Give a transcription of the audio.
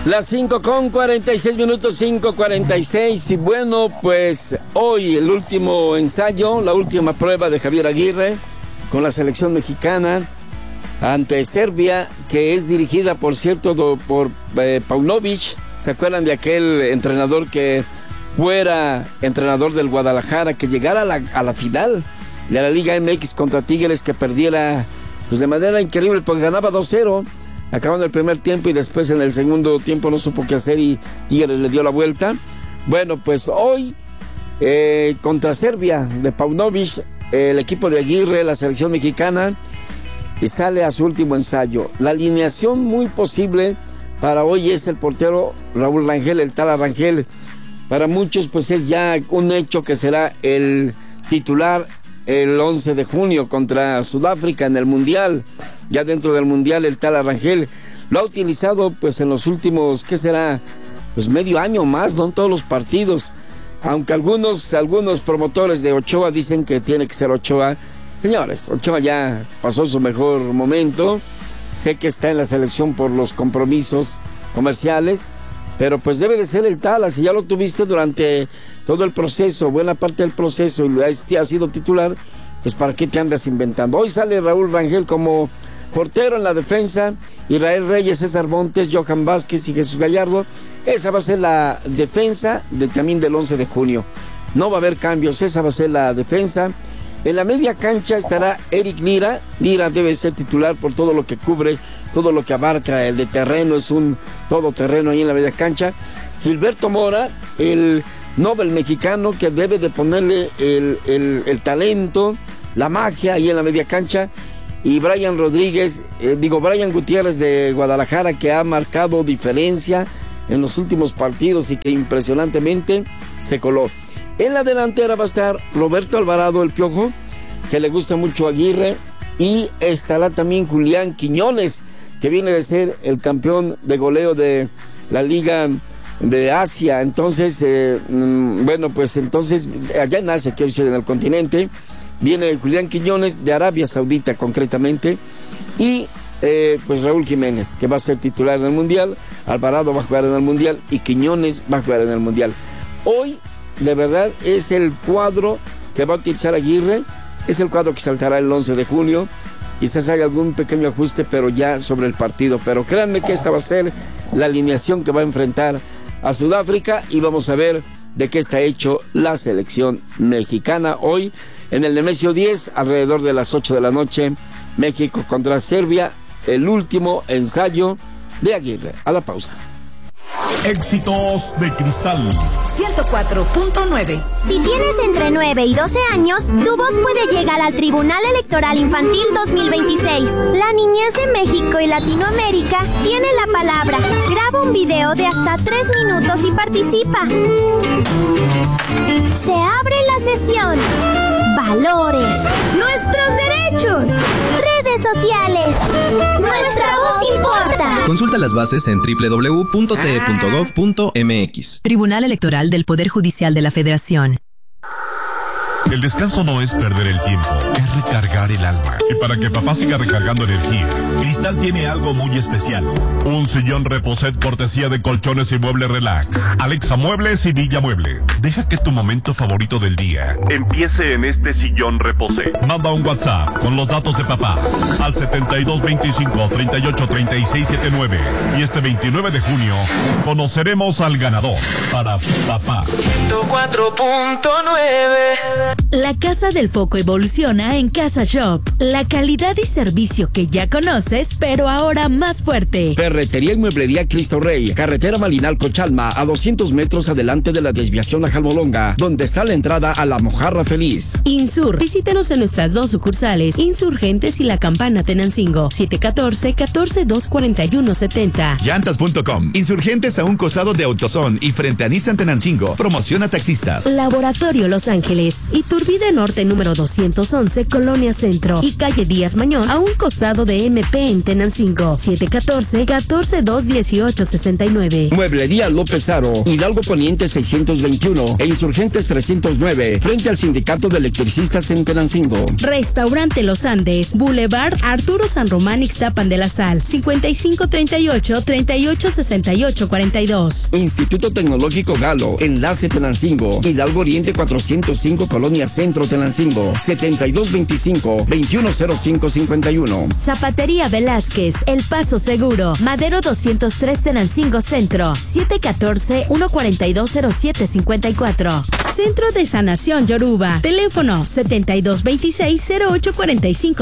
Las 5:46, 5:46. Y bueno, pues hoy el último ensayo, la última prueba de Javier Aguirre con la selección mexicana ante Serbia, que es dirigida, por cierto, por Paunovic. ¿Se acuerdan de aquel entrenador que fuera entrenador del Guadalajara, que llegara a la final de la Liga MX contra Tigres, que perdiera pues de manera increíble, porque ganaba 2-0, acabando el primer tiempo y después en el segundo tiempo no supo qué hacer y Tigres le dio la vuelta? Bueno, pues hoy contra Serbia de Paunovic, el equipo de Aguirre, la selección mexicana, y sale a su último ensayo. La alineación muy posible para hoy es el portero Raúl Rangel, el Tala Rangel. Para muchos pues es ya un hecho que será el titular el 11 de junio contra Sudáfrica en el Mundial. Ya dentro del Mundial el Tala Rangel lo ha utilizado pues en los últimos, ¿qué será? Pues medio año más, ¿no? En todos los partidos. Aunque algunos promotores de Ochoa dicen que tiene que ser Ochoa. Señores, Ochoa ya pasó su mejor momento. Sé que está en la selección por los compromisos comerciales, pero pues debe de ser el Tala. Si ya lo tuviste durante todo el proceso, buena parte del proceso, y ha sido titular, pues ¿para qué te andas inventando? Hoy sale Raúl Rangel como portero. En la defensa, Israel Reyes, César Montes, Johan Vázquez y Jesús Gallardo. Esa va a ser la defensa también del 11 de junio. No va a haber cambios, esa va a ser la defensa. En la media cancha estará Eric Lira. Lira debe ser titular por todo lo que cubre, todo lo que abarca el de terreno. Es un todoterreno ahí en la media cancha. Gilberto Mora, el Nobel mexicano, que debe de ponerle el talento, la magia ahí en la media cancha. Y Brian Gutiérrez de Guadalajara, que ha marcado diferencia en los últimos partidos y que impresionantemente se coló. En la delantera va a estar Roberto Alvarado, el Piojo, que le gusta mucho a Aguirre, y estará también Julián Quiñones, que viene de ser el campeón de goleo de la Liga de Asia. Entonces, allá en Asia, quiero decir, en el continente, viene Julián Quiñones de Arabia Saudita concretamente, y pues Raúl Jiménez, que va a ser titular en el Mundial. Alvarado va a jugar en el Mundial y Quiñones va a jugar en el Mundial. Hoy, de verdad, es el cuadro que va a utilizar Aguirre, es el cuadro que saltará el 11 de junio. Quizás haya algún pequeño ajuste, pero ya sobre el partido. Pero créanme que esta va a ser la alineación que va a enfrentar a Sudáfrica, y vamos a ver de qué está hecho la selección mexicana hoy en el Nemesio 10, alrededor de las 8 de la noche, México contra Serbia, el último ensayo de Aguirre. A la pausa. Éxitos de Cristal 104.9. Si tienes entre 9 y 12 años, tu voz puede llegar al Tribunal Electoral Infantil 2026. La niñez de México y Latinoamérica tiene la palabra. Graba un video de hasta 3 minutos y participa. Se abre la sesión. Valores. Nuestros derechos. Redes sociales. Nuestra voz importa. Consulta las bases en www.te.gov.mx. Tribunal Electoral del Poder Judicial de la Federación. El descanso no es perder el tiempo, es recargar el alma. Y para que papá siga recargando energía, Cristal tiene algo muy especial. Un sillón Reposet cortesía de Colchones y Muebles Relax, Alexa Muebles y Villa Mueble. Deja que tu momento favorito del día empiece en este sillón Reposet. Manda un WhatsApp con los datos de papá al 7225-383679. Y este 29 de junio conoceremos al ganador para papá. 104.9. La Casa del Foco evoluciona en Casa Shop. La calidad y servicio que ya conoces, pero ahora más fuerte. Ferretería y mueblería Cristo Rey, carretera Malinalco-Chalma, a 200 metros adelante de la desviación a Jalmolonga, donde está la entrada a La Mojarra Feliz. Insur, visítanos en nuestras 2 sucursales, Insurgentes y La Campana Tenancingo, 714-14-241-70. Llantas.com, Insurgentes a un costado de AutoZone y frente a Nissan Tenancingo, promociona taxistas. Laboratorio Los Ángeles y Turismo Iturbide Norte número 211, Colonia Centro, y calle Díaz Mañón, a un costado de MP en Tenancingo. 714-142-1869. Mueblería López Aro, Hidalgo Poniente 621 e Insurgentes 309, frente al Sindicato de Electricistas en Tenancingo. Restaurante Los Andes, Boulevard Arturo San Román, Ixtapan de la Sal, 5538-386842. Instituto Tecnológico Galo, Enlace Tenancingo, Hidalgo Oriente 405, Colonia Centro Tenancingo, 7225-210551. Zapatería Velázquez, El Paso Seguro, Madero 203 Tenancingo Centro, 714-142-0754. Centro de Sanación Yoruba, teléfono 7226-0845